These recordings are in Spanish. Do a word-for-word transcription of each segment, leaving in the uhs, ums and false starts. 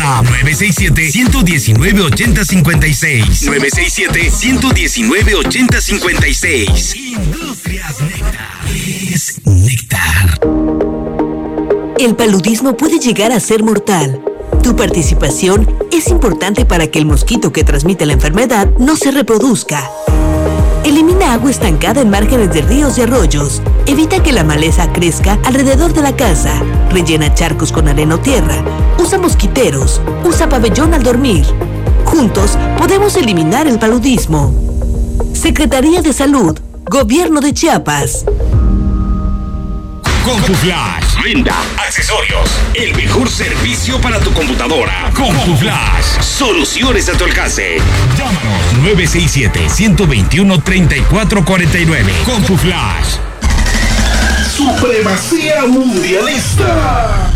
WhatsApp nueve seis siete, uno uno nueve, ocho cero cinco seis. nueve seis siete, uno uno nueve, ocho cero cinco seis. Industrias Néctar. Es néctar. El paludismo puede llegar a ser mortal. Tu participación es importante para que el mosquito que transmite la enfermedad no se reproduzca. Elimina agua estancada en márgenes de ríos y arroyos. Evita que la maleza crezca alrededor de la casa. Rellena charcos con arena o tierra. Usa mosquiteros. Usa pabellón al dormir. Juntos podemos eliminar el paludismo. Secretaría de Salud, Gobierno de Chiapas. CompuFlash, venta, accesorios, el mejor servicio para tu computadora. CompuFlash, soluciones a tu alcance. Llámanos nueve seis siete, uno dos uno, tres cuatro cuatro nueve. CompuFlash. Supremacía mundialista.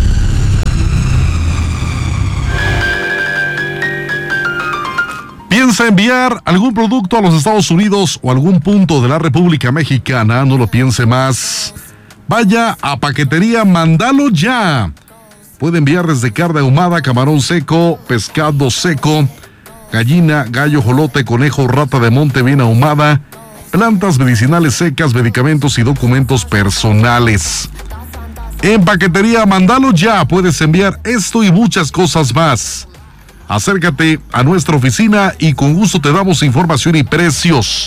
¿Piensa enviar algún producto a los Estados Unidos o algún punto de la República Mexicana? No lo piense más. Vaya a Paquetería Mandalo Ya. Puede enviar desde carne ahumada, camarón seco, pescado seco, gallina, gallo, jolote, conejo, rata de monte bien ahumada, plantas medicinales secas, medicamentos y documentos personales. En Paquetería Mandalo Ya puedes enviar esto y muchas cosas más. Acércate a nuestra oficina y con gusto te damos información y precios.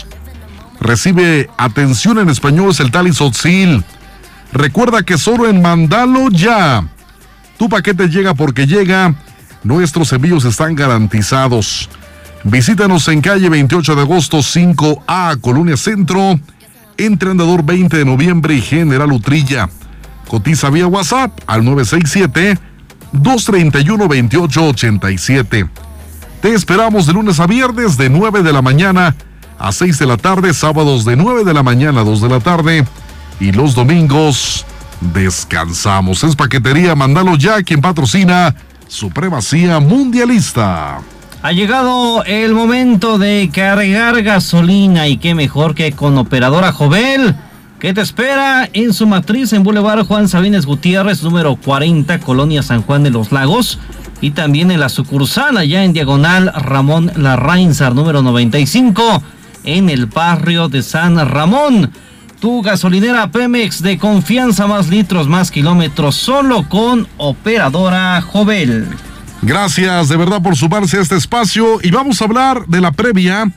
Recibe atención en español, es el Tali Sotzil. Recuerda que solo en Mandalo Ya. Tu paquete llega porque llega. Nuestros envíos están garantizados. Visítanos en calle veintiocho de agosto cinco A, Colonia Centro, entre Andador veinte de noviembre y General Utrilla. Cotiza vía WhatsApp al nueve seis siete, dos tres uno, dos ocho ocho siete. Te esperamos de lunes a viernes de nueve de la mañana a seis de la tarde, sábados de nueve de la mañana a dos de la tarde. Y los domingos descansamos. Es Paquetería Mandalo Ya quien patrocina Supremacía Mundialista. Ha llegado el momento de cargar gasolina y qué mejor que con Operadora Jovel, que te espera en su matriz en Boulevard Juan Sabines Gutiérrez, número cuarenta, Colonia San Juan de los Lagos, y también en la sucursal allá en Diagonal Ramón Larrainzar, número noventa y cinco, en el barrio de San Ramón. Tu gasolinera Pemex de confianza, más litros, más kilómetros, solo con Operadora Jovel. Gracias de verdad por sumarse a este espacio y vamos a hablar de la previa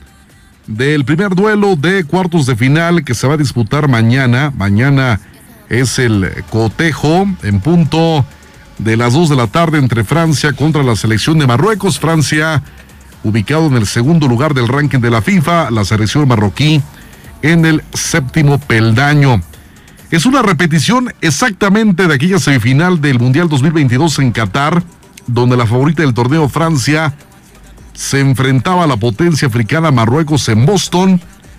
del primer duelo de cuartos de final que se va a disputar mañana. Mañana es el cotejo en punto de las dos de la tarde entre Francia contra la selección de Marruecos. Francia ubicado en el segundo lugar del ranking de la FIFA, la selección marroquí en el séptimo peldaño. Es una repetición exactamente de aquella semifinal del Mundial dos mil veintidós en Qatar, donde la favorita del torneo, Francia, se enfrentaba a la potencia africana Marruecos en Boston,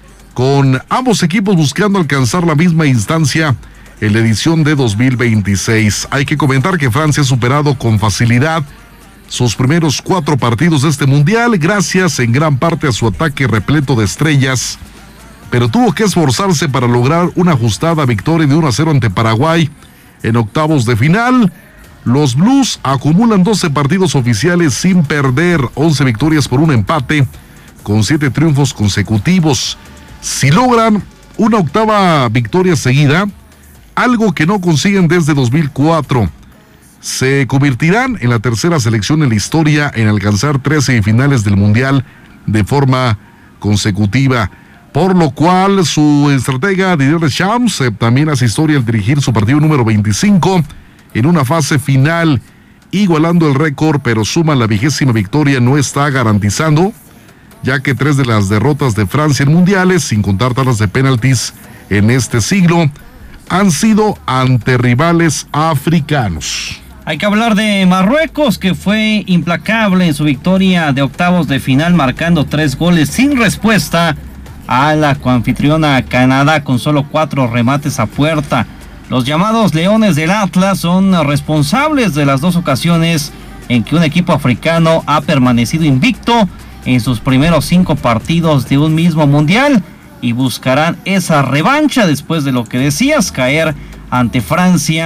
con ambos equipos buscando alcanzar la misma instancia en la edición de dos mil veintiséis. Hay que comentar que Francia ha superado con facilidad sus primeros cuatro partidos de este Mundial, gracias en gran parte a su ataque repleto de estrellas, pero tuvo que esforzarse para lograr una ajustada victoria de uno a cero ante Paraguay en octavos de final. Los Blues acumulan doce partidos oficiales sin perder, once victorias por un empate, con siete triunfos consecutivos. Si logran una octava victoria seguida, algo que no consiguen desde dos mil cuatro, se convertirán en la tercera selección en la historia en alcanzar tres semifinales del Mundial de forma consecutiva. Por lo cual, su estratega Didier Deschamps eh, también hace historia al dirigir su partido número veinticinco en una fase final, igualando el récord, pero suma la vigésima victoria no está garantizando, ya que tres de las derrotas de Francia en mundiales, sin contar tandas de penaltis en este siglo, han sido ante rivales africanos. Hay que hablar de Marruecos, que fue implacable en su victoria de octavos de final, marcando tres goles sin respuesta a la coanfitriona Canadá, con solo cuatro remates a puerta. Los llamados Leones del Atlas son responsables de las dos ocasiones en que un equipo africano ha permanecido invicto en sus primeros cinco partidos de un mismo mundial, y buscarán esa revancha después de lo que decías, caer ante Francia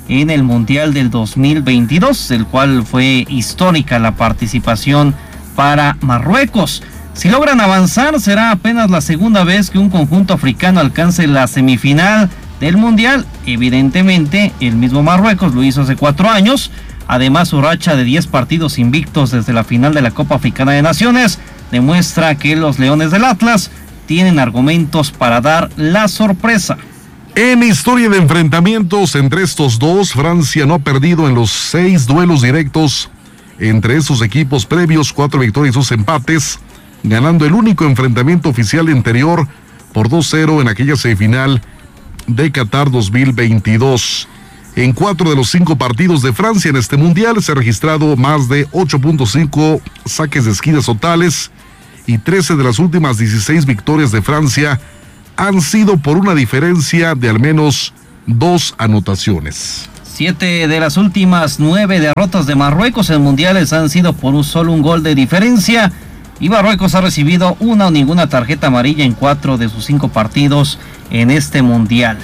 en el Mundial del dos mil veintidós, el cual fue histórica la participación para Marruecos. Si logran avanzar, será apenas la segunda vez que un conjunto africano alcance la semifinal del Mundial. Evidentemente, el mismo Marruecos lo hizo hace cuatro años. Además, su racha de diez partidos invictos desde la final de la Copa Africana de Naciones demuestra que los Leones del Atlas tienen argumentos para dar la sorpresa. En historia de enfrentamientos entre estos dos, Francia no ha perdido en los seis duelos directos entre esos equipos previos, cuatro victorias y dos empates, ganando el único enfrentamiento oficial anterior por dos cero en aquella semifinal de Qatar dos mil veintidós. En cuatro de los cinco partidos de Francia en este mundial se ha registrado más de ocho punto cinco saques de esquina totales y trece de las últimas dieciséis victorias de Francia han sido por una diferencia de al menos dos anotaciones. Siete de las últimas nueve derrotas de Marruecos en mundiales han sido por un solo un gol de diferencia, y Marruecos ha recibido una o ninguna tarjeta amarilla en cuatro de sus cinco partidos en este mundial.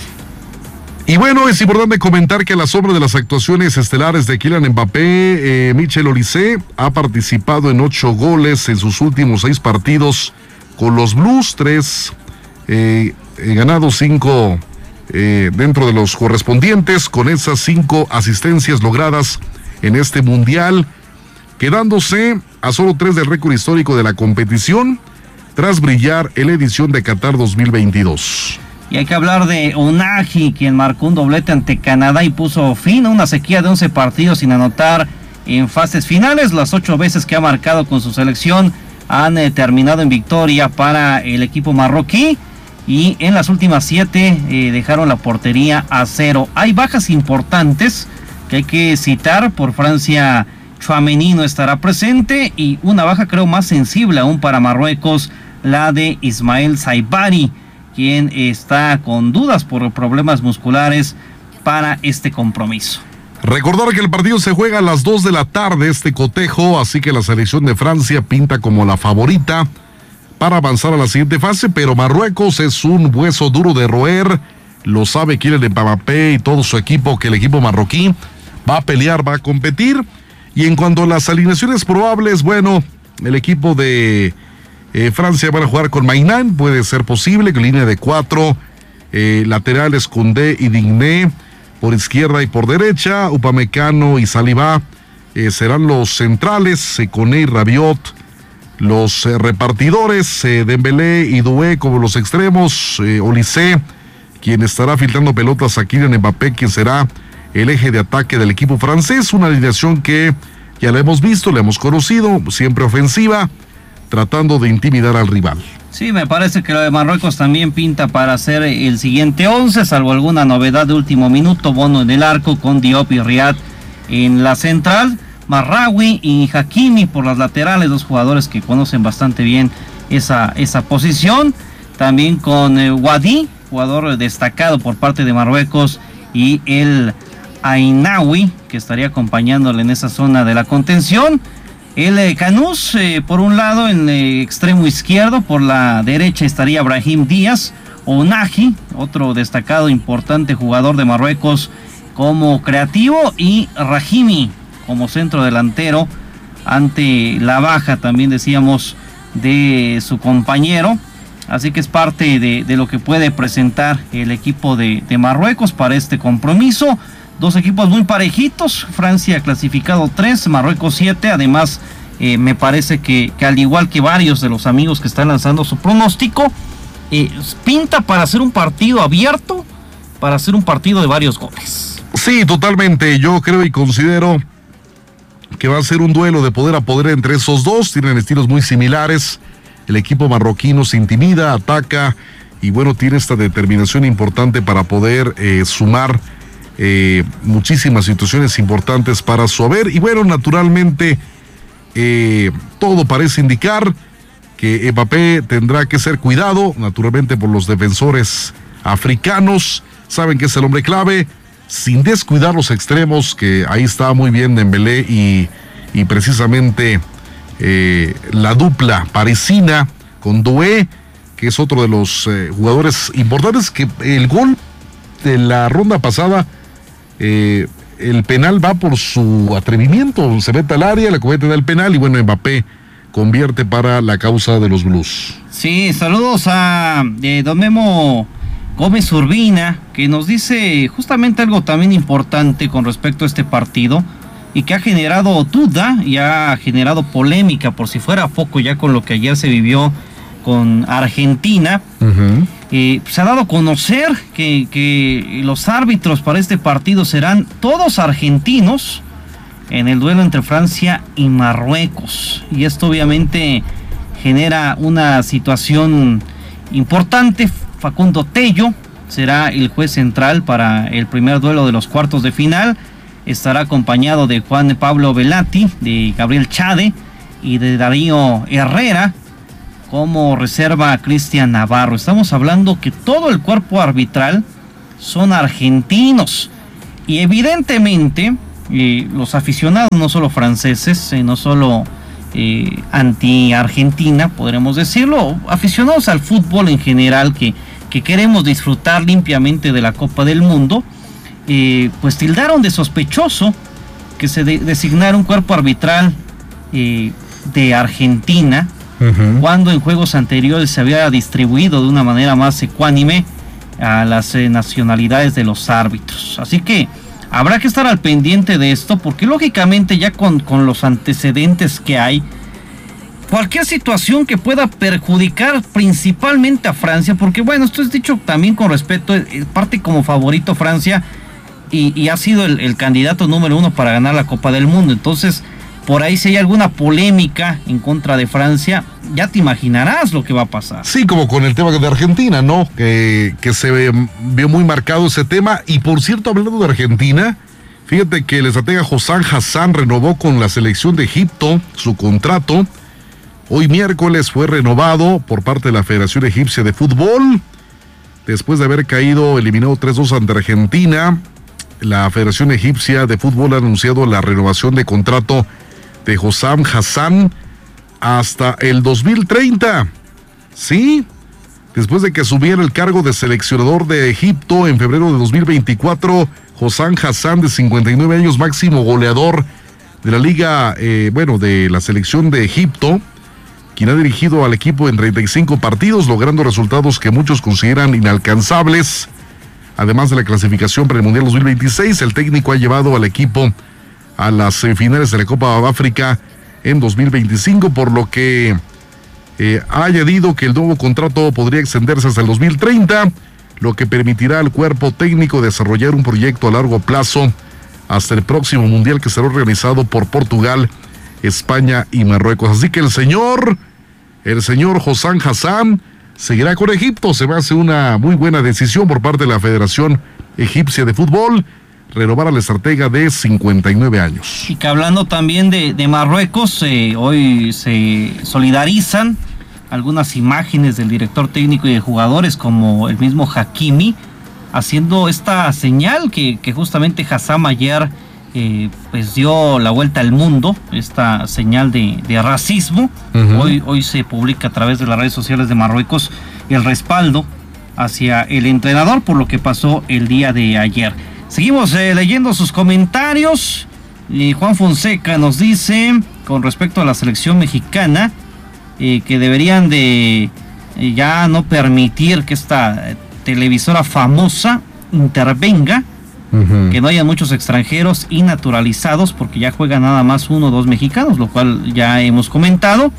Y bueno, es importante comentar que a la sombra de las actuaciones estelares de Kylian Mbappé, eh, Michel Olise ha participado en ocho goles en sus últimos seis partidos con los Blues, tres Eh, eh, ganado cinco eh, dentro de los correspondientes, con esas cinco asistencias logradas en este mundial, quedándose a solo tres del récord histórico de la competición tras brillar en la edición de Qatar dos mil veintidós. Y hay que hablar de Unagi, quien marcó un doblete ante Canadá y puso fin a una sequía de once partidos sin anotar en fases finales. Las ocho veces que ha marcado con su selección han eh, terminado en victoria para el equipo marroquí. Y en las últimas siete eh, dejaron la portería a cero. Hay bajas importantes que hay que citar. Por Francia, Tchouaméni no estará presente, y una baja creo más sensible aún para Marruecos, la de Ismael Saibari, quien está con dudas por problemas musculares para este compromiso. Recordar que el partido se juega a las dos de la tarde, este cotejo, así que la selección de Francia pinta como la favorita para avanzar a la siguiente fase, pero Marruecos es un hueso duro de roer, lo sabe Kylian Mbappé y todo su equipo, que el equipo marroquí va a pelear, va a competir. Y en cuanto a las alineaciones probables, bueno, el equipo de eh, Francia van a jugar con Maignan, puede ser posible, con línea de cuatro, eh, laterales Koundé y Digné, por izquierda y por derecha, Upamecano y Saliba eh, serán los centrales, eh, Koné y Rabiot, los eh, repartidores, eh, Dembélé y Doué como los extremos, eh, Olise, quien estará filtrando pelotas a Kylian Mbappé, quien será el eje de ataque del equipo francés, una alineación que ya la hemos visto, la hemos conocido, siempre ofensiva, tratando de intimidar al rival. Sí, me parece que lo de Marruecos también pinta para ser el siguiente once, salvo alguna novedad de último minuto. Bono en el arco, con Diop y Riyad en la central, Marraoui y Hakimi por las laterales, dos jugadores que conocen bastante bien esa, esa posición. También con eh, Wadi, jugador destacado por parte de Marruecos, y el Ainaoui, que estaría acompañándole en esa zona de la contención. El eh, Canús, eh, por un lado, en el eh, extremo izquierdo, por la derecha estaría Brahim Díaz, Unagi, otro destacado, importante jugador de Marruecos como creativo, y Rahimi como centro delantero, ante la baja, también decíamos, de su compañero. Así que es parte de, de lo que puede presentar el equipo de, de Marruecos para este compromiso. Dos equipos muy parejitos, Francia clasificado tres, Marruecos siete. Además, eh, me parece que, que al igual que varios de los amigos que están lanzando su pronóstico, eh, pinta para hacer un partido abierto, para hacer un partido de varios goles. Sí, totalmente. Yo creo y considero que va a ser un duelo de poder a poder entre esos dos. Tienen estilos muy similares. El equipo marroquino se intimida, ataca y bueno, tiene esta determinación importante para poder eh, sumar eh, muchísimas situaciones importantes para su haber. Y bueno, naturalmente eh, todo parece indicar que Mbappé tendrá que ser cuidado, naturalmente por los defensores africanos. Saben que es el hombre clave, sin descuidar los extremos, que ahí está muy bien Dembélé y, y precisamente eh, la dupla parisina con Doué, que es otro de los eh, jugadores importantes, que el gol de la ronda pasada eh, el penal va por su atrevimiento, se mete al área, le comete el penal y bueno, Mbappé convierte para la causa de los Blues. Sí, saludos a eh, don Memo Gómez Urbina, que nos dice justamente algo también importante con respecto a este partido y que ha generado duda y ha generado polémica, por si fuera poco ya con lo que ayer se vivió con Argentina. Uh-huh. Eh, se ha dado a conocer que, que los árbitros para este partido serán todos argentinos en el duelo entre Francia y Marruecos, y esto obviamente genera una situación importante. Facundo Tello será el juez central para el primer duelo de los cuartos de final, estará acompañado de Juan Pablo Velati, de Gabriel Chade y de Darío Herrera. Como reserva a Cristian Navarro. Estamos hablando que todo el cuerpo arbitral son argentinos. Y evidentemente eh, los aficionados, no solo franceses, eh, no solo eh, anti-Argentina, podremos decirlo, aficionados al fútbol en general, que, que queremos disfrutar limpiamente de la Copa del Mundo, eh, pues tildaron de sospechoso que se de- designara un cuerpo arbitral eh, de Argentina, uh-huh, cuando en juegos anteriores se había distribuido de una manera más ecuánime a las eh, nacionalidades de los árbitros. Así que habrá que estar al pendiente de esto, porque lógicamente ya con, con los antecedentes que hay, cualquier situación que pueda perjudicar principalmente a Francia, porque bueno, esto es dicho también con respeto, eh, parte como favorito Francia y, y ha sido el, el candidato número uno para ganar la Copa del Mundo. Entonces, por ahí si hay alguna polémica en contra de Francia, ya te imaginarás lo que va a pasar. Sí, como con el tema de Argentina, ¿no? Que, que se ve, vio muy marcado ese tema. Y por cierto, hablando de Argentina, fíjate que el estratega Hossam Hassan renovó con la selección de Egipto su contrato. Hoy miércoles fue renovado por parte de la Federación Egipcia de Fútbol. Después de haber caído eliminado tres dos ante Argentina, la Federación Egipcia de Fútbol ha anunciado la renovación de contrato de Hossam Hassan hasta el dos mil treinta. Sí, después de que asumiera el cargo de seleccionador de Egipto en febrero de dos mil veinticuatro, Hossam Hassan, de cincuenta y nueve años, máximo goleador de la liga, eh, bueno, de la selección de Egipto, quien ha dirigido al equipo en treinta y cinco partidos, logrando resultados que muchos consideran inalcanzables. Además de la clasificación para el Mundial dos mil veintiséis, el técnico ha llevado al equipo a las semifinales de la Copa de África en dos mil veinticinco, por lo que eh, ha añadido que el nuevo contrato podría extenderse hasta el dos mil treinta, lo que permitirá al cuerpo técnico desarrollar un proyecto a largo plazo hasta el próximo Mundial, que será organizado por Portugal, España y Marruecos. Así que el señor, el señor Hossam Hassan seguirá con Egipto. Se me hace una muy buena decisión por parte de la Federación Egipcia de Fútbol renovar al estratega de cincuenta y nueve años. Y que hablando también de, de Marruecos, eh, hoy se solidarizan algunas imágenes del director técnico y de jugadores como el mismo Hakimi, haciendo esta señal que, que justamente Hassam ayer eh, pues dio la vuelta al mundo, esta señal de, de racismo. Uh-huh. Hoy, hoy se publica a través de las redes sociales de Marruecos el respaldo hacia el entrenador por lo que pasó el día de ayer. Seguimos eh, leyendo sus comentarios. Y Juan Fonseca nos dice, con respecto a la selección mexicana, eh, que deberían de eh, ya no permitir que esta eh, televisora famosa intervenga, uh-huh, que no haya muchos extranjeros y naturalizados, porque ya juegan nada más uno o dos mexicanos, lo cual ya hemos comentado.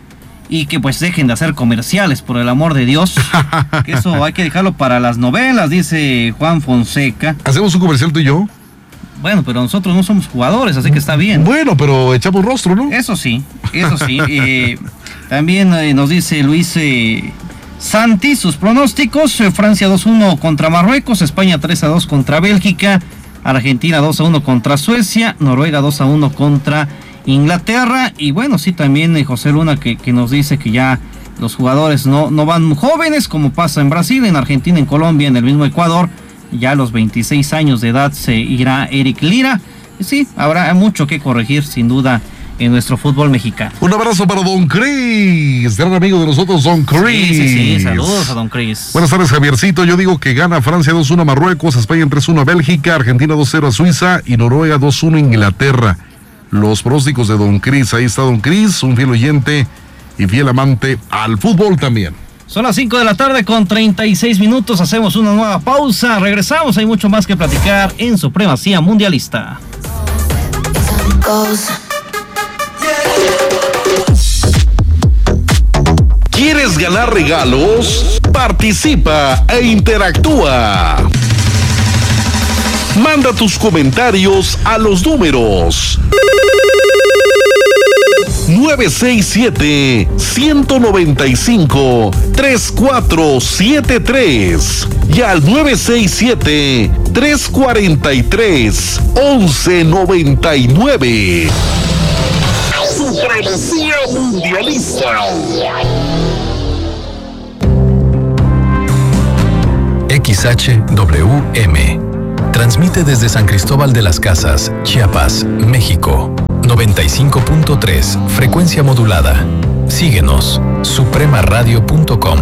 Y que pues dejen de hacer comerciales, por el amor de Dios. Que eso hay que dejarlo para las novelas, dice Juan Fonseca. ¿Hacemos un comercial tú y yo? Bueno, pero nosotros no somos jugadores, así que está bien. Bueno, pero echamos rostro, ¿no? Eso sí, eso sí. eh, también eh, nos dice Luis eh, Santi, sus pronósticos. eh, Francia dos uno contra Marruecos, España tres a dos contra Bélgica, Argentina dos a uno contra Suecia, Noruega dos a uno contra Inglaterra. Y bueno, sí, también eh, José Luna que, que nos dice que ya los jugadores no, no van jóvenes, como pasa en Brasil, en Argentina, en Colombia, en el mismo Ecuador. Ya a los veintiséis años de edad se irá Eric Lira. Y sí, habrá mucho que corregir sin duda en nuestro fútbol mexicano. Un abrazo para Don Cris, gran amigo de nosotros, Don Cris. Sí, sí, sí, saludos a Don Cris. Buenas tardes, Javiercito. Yo digo que gana Francia dos uno a Marruecos, España tres uno a Bélgica, Argentina dos cero a Suiza y Noruega dos uno a Inglaterra. Los pronósticos de Don Cris. Ahí está Don Cris, un fiel oyente y fiel amante al fútbol también. Son las cinco de la tarde con treinta y seis minutos. Hacemos una nueva pausa. Regresamos. Hay mucho más que platicar en Supremacía Mundialista. ¿Quieres ganar regalos? Participa e interactúa. Manda tus comentarios a los números nueve seis siete, uno nueve cinco, tres cuatro siete tres y al nueve seis siete, tres cuatro tres, once noventa y nueve. Supremacía Mundialista. X H W M transmite desde San Cristóbal de las Casas, Chiapas, México. noventa y cinco punto tres, frecuencia modulada. Síguenos, suprema radio punto com.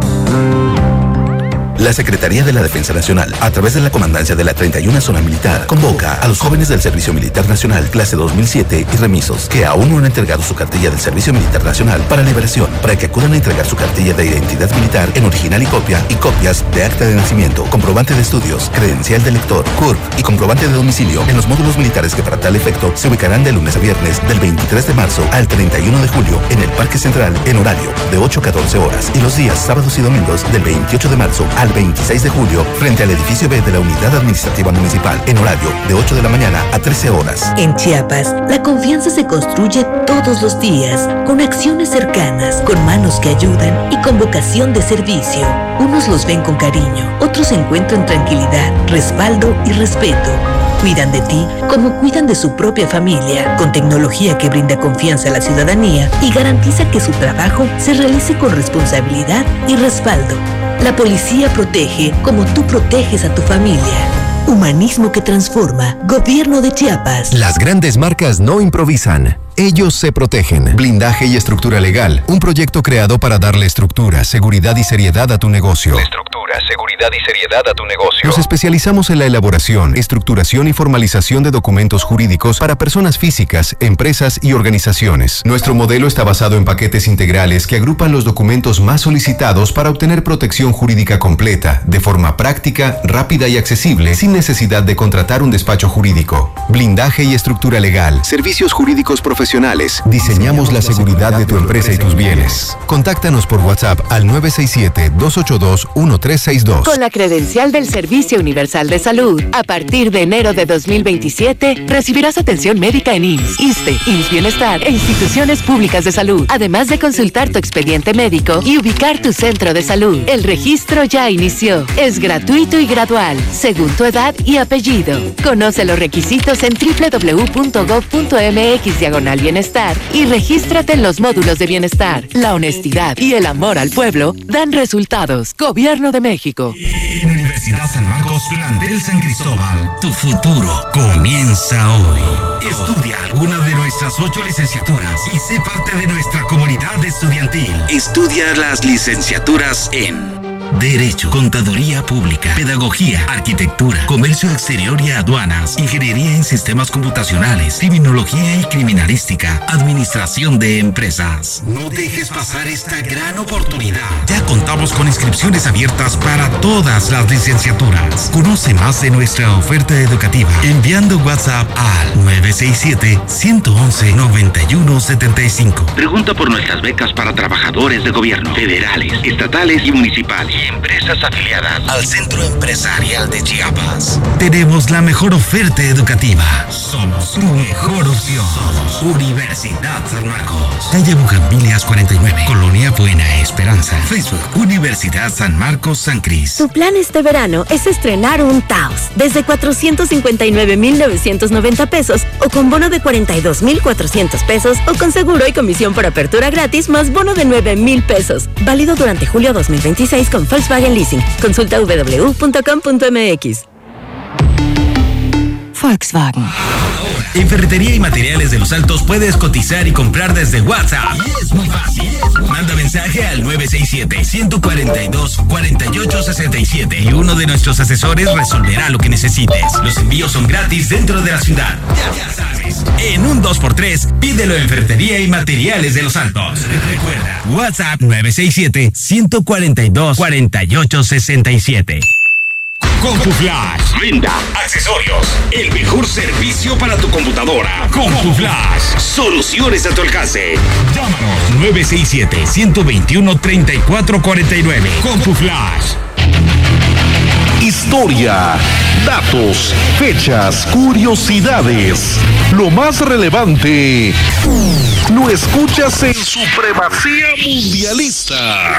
La Secretaría de la Defensa Nacional, a través de la Comandancia de la treinta y una Zona Militar, convoca a los jóvenes del Servicio Militar Nacional, clase dos mil siete y remisos, que aún no han entregado su cartilla del Servicio Militar Nacional para liberación, para que acudan a entregar su cartilla de identidad militar en original y copia, y copias de acta de nacimiento, comprobante de estudios, credencial de lector, C U R P y comprobante de domicilio en los módulos militares que para tal efecto se ubicarán de lunes a viernes del veintitrés de marzo al treinta y uno de julio en el Parque Central en horario de ocho a catorce horas y los días sábados y domingos del veintiocho de marzo al veintiséis de julio frente al edificio B de la Unidad Administrativa Municipal en horario de ocho de la mañana a trece horas. En Chiapas, la confianza se construye todos los días, con acciones cercanas, con manos que ayudan y con vocación de servicio. Unos los ven con cariño, otros encuentran tranquilidad, respaldo y respeto. Cuidan de ti como cuidan de su propia familia, con tecnología que brinda confianza a la ciudadanía y garantiza que su trabajo se realice con responsabilidad y respaldo. La policía protege como tú proteges a tu familia. Humanismo que transforma. Gobierno de Chiapas. Las grandes marcas no improvisan. Ellos se protegen. Blindaje y estructura legal. Un proyecto creado para darle estructura, seguridad y seriedad a tu negocio. Estructura, seguridad y seriedad a tu negocio. Nos especializamos en la elaboración, estructuración y formalización de documentos jurídicos para personas físicas, empresas y organizaciones. Nuestro modelo está basado en paquetes integrales que agrupan los documentos más solicitados para obtener protección jurídica completa, de forma práctica, rápida y accesible, sin necesidad de contratar un despacho jurídico. Blindaje y estructura legal. Servicios jurídicos profesionales. Diseñamos la seguridad de tu empresa y tus bienes. Contáctanos por WhatsApp al nueve seis siete, dos ocho dos, uno tres seis dos. Con la credencial del Servicio Universal de Salud, a partir de enero de dos mil veintisiete, recibirás atención médica en I M S S, ISSSTE, I M S S Bienestar e instituciones públicas de salud, además de consultar tu expediente médico y ubicar tu centro de salud. El registro ya inició. Es gratuito y gradual, según tu edad y apellido. Conoce los requisitos en doble u doble u doble u punto gob punto eme equis diagonal bienestar y regístrate en los módulos de bienestar. La honestidad y el amor al pueblo dan resultados. Gobierno de México. En Universidad San Marcos, plantel San Cristóbal, tu futuro comienza hoy. Estudia alguna de nuestras ocho licenciaturas y sé parte de nuestra comunidad estudiantil. Estudia las licenciaturas en Derecho, Contaduría Pública, Pedagogía, Arquitectura, Comercio Exterior y Aduanas, Ingeniería en Sistemas Computacionales, Criminología y Criminalística, Administración de Empresas. No dejes pasar esta gran oportunidad. Ya contamos con inscripciones abiertas para todas las licenciaturas. Conoce más de nuestra oferta educativa enviando WhatsApp al nueve seis siete, uno uno uno, nueve uno siete cinco. Pregunta por nuestras becas para trabajadores de gobierno, federales, estatales y municipales. Empresas afiliadas al Centro Empresarial de Chiapas. Tenemos la mejor oferta educativa. Somos tu mejor opción. Somos Universidad San Marcos. Calle Bugambilias cuarenta y nueve, Colonia Buena Esperanza. Facebook, Universidad San Marcos San Cris. Tu plan este verano es estrenar un Taos desde cuatrocientos cincuenta y nueve mil novecientos noventa pesos o con bono de cuarenta y dos mil cuatrocientos pesos o con seguro y comisión por apertura gratis más bono de nueve mil pesos. Válido durante julio dos mil veintiséis con Volkswagen Leasing. Consulta doble u doble u doble u punto com punto eme equis. Volkswagen. Ahora En Ferretería y Materiales de Los Altos puedes cotizar y comprar desde WhatsApp. Y es muy fácil. Manda mensaje al nueve seis siete, uno cuatro dos, cuatro ocho seis siete y uno de nuestros asesores resolverá lo que necesites. Los envíos son gratis dentro de la ciudad. Ya, ya sabes. En un dos por tres, pídelo en Ferretería y Materiales de Los Altos. Recuerda, WhatsApp nueve seis siete, uno cuatro dos, cuatro ocho seis siete. CompuFlash. Venta, accesorios, el mejor servicio para tu computadora. CompuFlash. Soluciones a tu alcance. Llámanos nueve seis siete, uno dos uno, tres cuatro cuatro nueve. CompuFlash. Historia, datos, fechas, curiosidades. Lo más relevante lo escuchas en Supremacía Mundialista.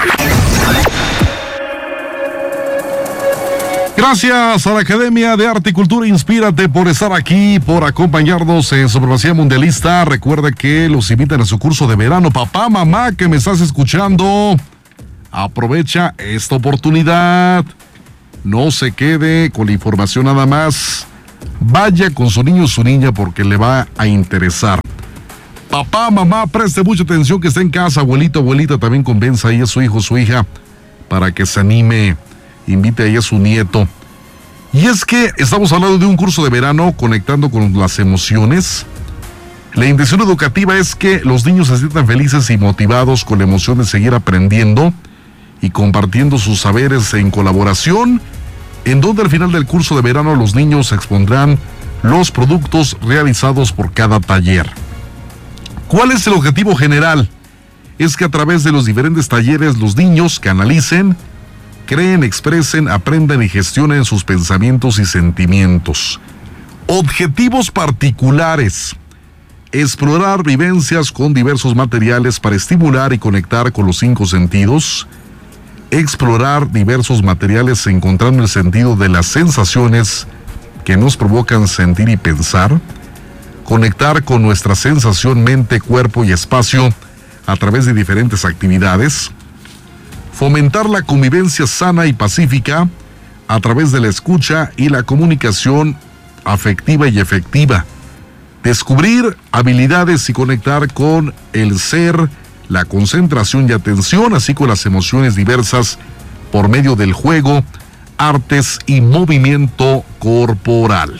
Gracias a la Academia de Arte y Cultura Inspírate por estar aquí, por acompañarnos en Supremacía Mundialista. Recuerda que los invitan a su curso de verano. Papá, mamá, que me estás escuchando, aprovecha esta oportunidad. No se quede con la información nada más. Vaya con su niño o su niña porque le va a interesar. Papá, mamá, preste mucha atención que está en casa. Abuelito, abuelita, también convenza ahí a su hijo o su hija para que se anime. Invite ahí a su nieto. Y es que estamos hablando de un curso de verano conectando con las emociones. La intención educativa es que los niños se sientan felices y motivados con la emoción de seguir aprendiendo y compartiendo sus saberes en colaboración, en donde al final del curso de verano los niños expondrán los productos realizados por cada taller. ¿Cuál es el objetivo general? Es que a través de los diferentes talleres los niños canalicen, creen, expresen, aprendan y gestionen sus pensamientos y sentimientos. Objetivos particulares: explorar vivencias con diversos materiales para estimular y conectar con los cinco sentidos. Explorar diversos materiales encontrando el sentido de las sensaciones que nos provocan sentir y pensar. Conectar con nuestra sensación, mente, cuerpo y espacio a través de diferentes actividades. Fomentar la convivencia sana y pacífica a través de la escucha y la comunicación afectiva y efectiva. Descubrir habilidades y conectar con el ser, la concentración y atención, así como las emociones diversas por medio del juego, artes y movimiento corporal.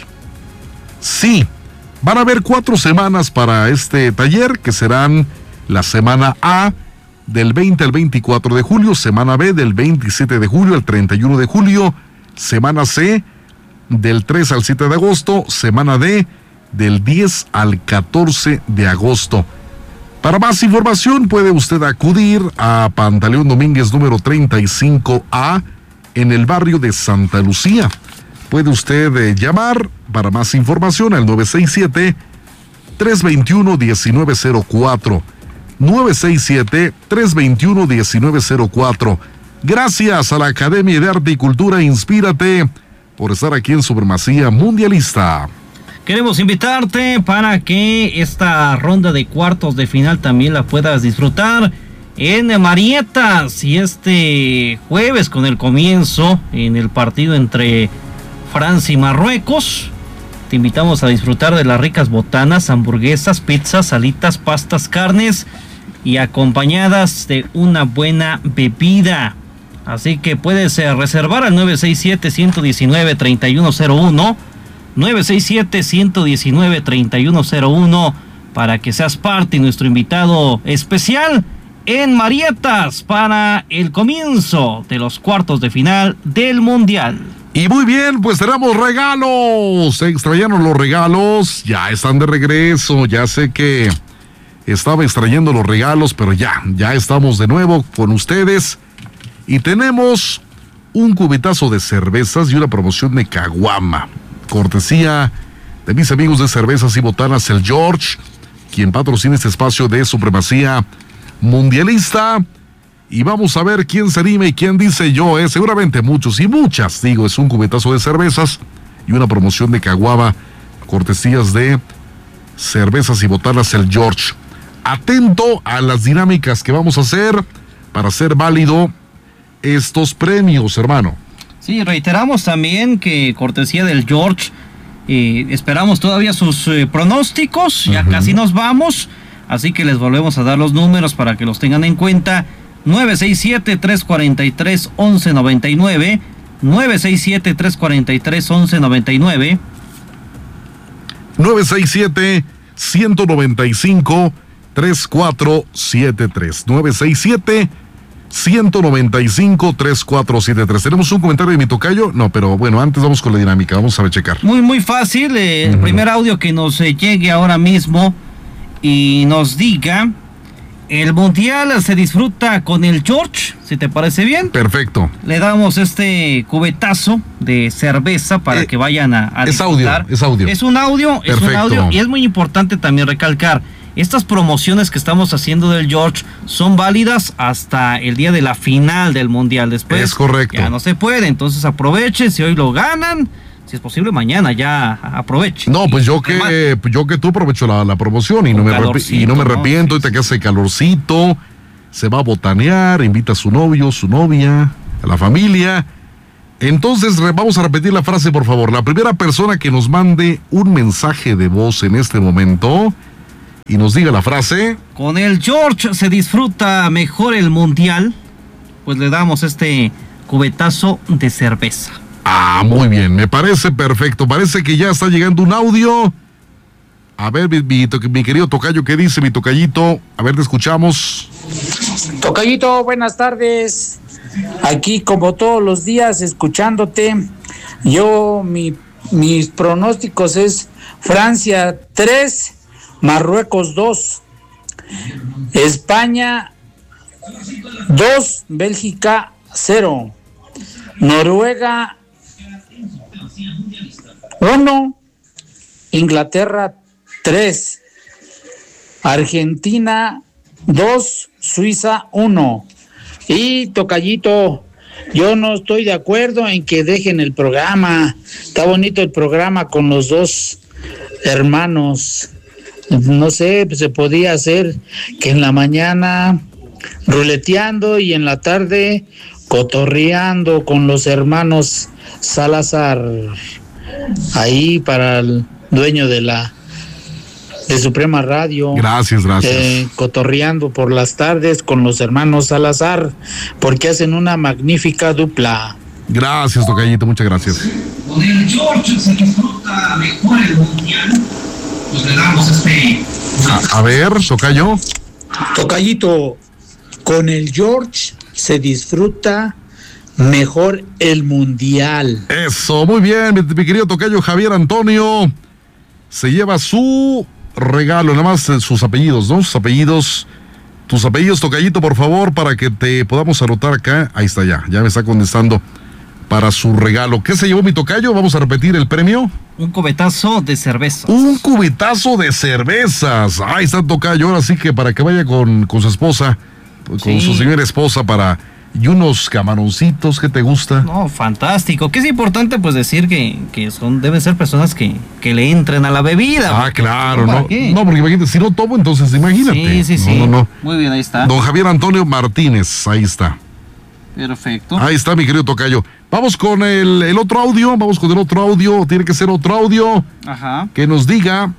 Sí, van a haber cuatro semanas para este taller, que serán la semana A del veinte al veinticuatro de julio, semana B del veintisiete de julio al treinta y uno de julio, semana C del tres al siete de agosto, semana D del diez al catorce de agosto. Para más información puede usted acudir a Pantaleón Domínguez número treinta y cinco A en el barrio de Santa Lucía. Puede usted eh, llamar para más información al nueve seis siete, tres dos uno, uno nueve cero cuatro. nueve seis siete, tres dos uno, uno nueve cero cuatro. Gracias a la Academia de Arte y Cultura Inspírate por estar aquí en Supremacía Mundialista. Queremos invitarte para que esta ronda de cuartos de final también la puedas disfrutar en Marietas, y este jueves con el comienzo en el partido entre Francia y Marruecos. Te invitamos a disfrutar de las ricas botanas, hamburguesas, pizzas, salitas, pastas, carnes y acompañadas de una buena bebida. Así que puedes eh, reservar al nueve seis siete, uno uno nueve, tres uno cero uno, nueve seis siete, uno uno nueve, tres uno cero uno, para que seas parte de nuestro invitado especial en Marietas para el comienzo de los cuartos de final del Mundial. Y muy bien, pues tenemos regalos. Se extrañaron los regalos, ya están de regreso. Ya sé que estaba extrayendo los regalos, pero ya, ya estamos de nuevo con ustedes. Y tenemos un cubetazo de cervezas y una promoción de caguama, cortesía de mis amigos de Cervezas y Botanas El George, quien patrocina este espacio de Supremacía Mundialista. Y vamos a ver quién se anima y quién dice yo, eh. Seguramente muchos y muchas, digo, es un cubetazo de cervezas y una promoción de caguama, cortesías de Cervezas y Botanas El George. Atento a las dinámicas que vamos a hacer para hacer válido estos premios, hermano. Sí, reiteramos también que cortesía del George, Eh, esperamos todavía sus eh, pronósticos, ya uh-huh. casi nos vamos, así que les volvemos a dar los números para que los tengan en cuenta. nueve seis siete, tres cuatro tres, once noventa y nueve, nueve seis siete, tres cuatro tres, once noventa y nueve, nueve seis siete, uno nueve cinco, tres cuatro siete tres, nueve seis siete, uno nueve cinco, tres cuatro siete tres. ¿Tenemos un comentario de mi tocayo? No, pero bueno, antes vamos con la dinámica, vamos a ver, checar. Muy, muy fácil, eh, uh-huh. el primer audio que nos eh, llegue ahora mismo y nos diga: el mundial se disfruta con el George, si te parece bien. Perfecto. Le damos este cubetazo de cerveza para eh, que vayan a, a es disfrutar. audio, es audio. Es un audio, Perfecto. es un audio y es muy importante también recalcar, estas promociones que estamos haciendo del George son válidas hasta el día de la final del mundial. Después es correcto. Ya no se puede, entonces aprovechen, si hoy lo ganan, si es posible mañana ya aprovechen. No, pues yo que yo que tú aprovecho la, la promoción y no, me y no me arrepiento, ahorita que hace calorcito, se va a botanear, invita a su novio, su novia, a la familia. Entonces vamos a repetir la frase, por favor. La primera persona que nos mande un mensaje de voz en este momento y nos diga la frase: con el George se disfruta mejor el mundial, pues le damos este cubetazo de cerveza. Ah, muy bien, me parece perfecto. Parece que ya está llegando un audio. A ver, mi, mi, mi querido tocayo, ¿qué dice mi tocayito? A ver, te escuchamos. Tocayito, buenas tardes. Aquí como todos los días escuchándote. Yo, mi, mis pronósticos es Francia tres, Marruecos dos, España dos, Bélgica cero, Noruega uno, Inglaterra tres, Argentina dos, Suiza uno. Y tocayito, yo no estoy de acuerdo en que dejen el programa. Está bonito el programa con los dos hermanos. No sé, pues se podía hacer que en la mañana ruleteando y en la tarde cotorreando con los hermanos Salazar, ahí para el dueño de la de Suprema Radio. Gracias, gracias. Eh, cotorreando por las tardes con los hermanos Salazar, porque hacen una magnífica dupla. Gracias, tocayito, muchas gracias. Con el George se disfruta mejor el mundial, pues le damos este... A, a ver, tocayo. Tocayito, con el George se disfruta mejor el mundial. Eso, muy bien, mi, mi querido tocayo Javier Antonio se lleva su regalo, nada más sus apellidos, ¿no? Sus apellidos, tus apellidos, tocayito, por favor, para que te podamos anotar acá. Ahí está ya, ya me está contestando para su regalo. ¿Qué se llevó mi tocayo? Vamos a repetir el premio. Un cubetazo de cervezas. Un cubetazo de cervezas. Ahí está tocayo, ahora sí que para que vaya con, con su esposa, con sí. su señora esposa para... Y unos camaroncitos, ¿qué te gusta? No, fantástico. Que es importante pues decir que, que son deben ser personas que, que le entren a la bebida. Ah, porque, claro, ¿no? Qué? No, porque imagínate, si no tomo, entonces imagínate. Sí, sí, sí. No, no, no. Muy bien, ahí está. Don Javier Antonio Martínez, ahí está. Perfecto. Ahí está, mi querido tocayo. Vamos con el, el otro audio, vamos con el otro audio. Tiene que ser otro audio. Ajá. Que nos diga.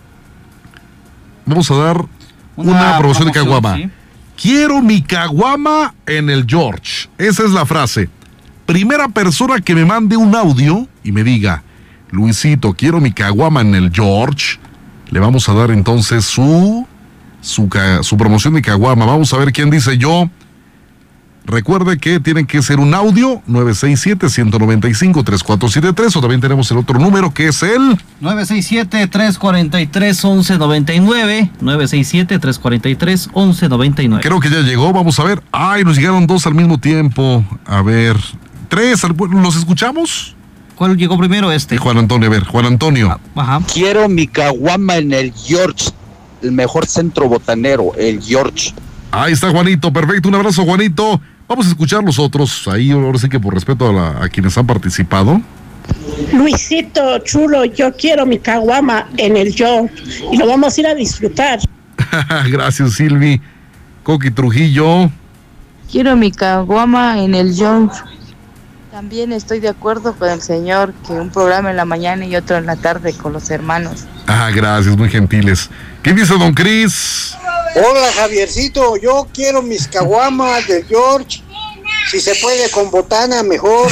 Vamos a dar una, una promoción de caguama. ¿Sí? Quiero mi caguama en el George. Esa es la frase. Primera persona que me mande un audio y me diga: Luisito, quiero mi caguama en el George, le vamos a dar entonces su, su, su promoción de caguama. Vamos a ver quién dice yo. Recuerde que tiene que ser un audio, nueve seis siete, uno nueve cinco, tres cuatro siete tres, o también tenemos el otro número que es el nueve seis siete, tres cuatro tres, once noventa y nueve, nueve seis siete, tres cuatro tres, once noventa y nueve. Creo que ya llegó, vamos a ver. Ay, nos llegaron dos al mismo tiempo. A ver, tres, ¿los escuchamos? ¿Cuál llegó primero? Este. Y Juan Antonio, a ver, Juan Antonio. Ajá. Quiero mi caguama en el George, el mejor centro botanero, el George. Ahí está Juanito, perfecto, un abrazo Juanito. Vamos a escuchar los otros, ahí ahora sí que por respeto a, la, a quienes han participado. Luisito, chulo, yo quiero mi caguama en el George y lo vamos a ir a disfrutar. Gracias, Silvi. Coqui Trujillo. Quiero mi caguama en el George. También estoy de acuerdo con el señor que un programa en la mañana y otro en la tarde con los hermanos. Ah, gracias, muy gentiles. ¿Qué dice don Cris? Hola, Javiercito, yo quiero mis caguamas del George. Si se puede con botana, mejor.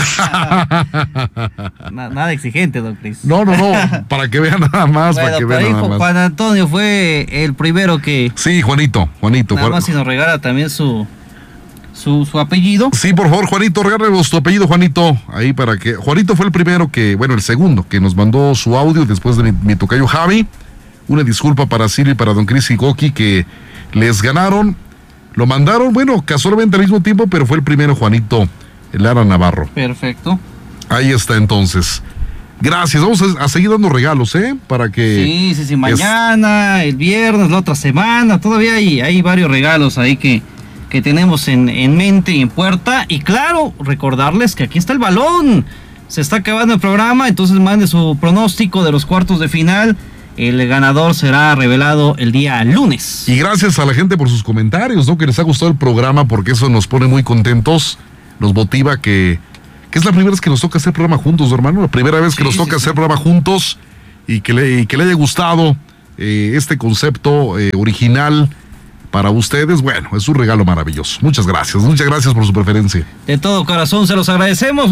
nada, nada exigente, don Cris. No, no, no, para que vean nada más, bueno, para que vean ahí nada más. Juan Antonio fue el primero que... Sí, Juanito, Juanito. Nada Juan... más si nos regala también su... Su, su apellido. Sí, por favor, Juanito, regálanos tu apellido, Juanito. Ahí para que. Juanito fue el primero que, bueno, el segundo, que nos mandó su audio después de mi, mi tocayo Javi. Una disculpa para Silvia y para don Cris y Goki que les ganaron. Lo mandaron, bueno, casualmente al mismo tiempo, pero fue el primero, Juanito Lara Navarro. Perfecto. Ahí está entonces. Gracias, vamos a, a seguir dando regalos, ¿eh? Para que... Sí, sí, sí, mañana, es... el viernes, la otra semana, todavía hay, hay varios regalos ahí que... que tenemos en, en mente y en puerta. Y claro, recordarles que aquí está el balón. Se está acabando el programa, entonces mande su pronóstico de los cuartos de final. El ganador será revelado el día lunes. Y gracias a la gente por sus comentarios, ¿no? Que les ha gustado el programa, porque eso nos pone muy contentos. Nos motiva que, que es la primera vez que nos toca hacer programa juntos, hermano. La primera vez que sí, nos toca sí, hacer sí. programa juntos y que le, y que le haya gustado eh, este concepto eh, original para ustedes. Bueno, es un regalo maravilloso. Muchas gracias, muchas gracias por su preferencia. De todo corazón se los agradecemos.